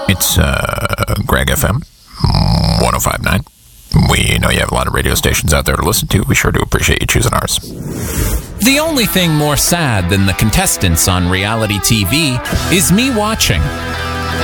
It's Greg FM 105.9. We know you have a lot of radio stations out there to listen to. We sure do appreciate you choosing ours. The only thing more sad than the contestants on reality TV is me watching.